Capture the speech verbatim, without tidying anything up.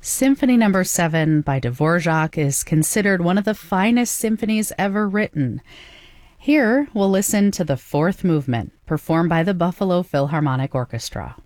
Symphony Number seven by Dvorak is considered one of the finest symphonies ever written. Here, we'll listen to the fourth movement, performed by the Buffalo Philharmonic Orchestra.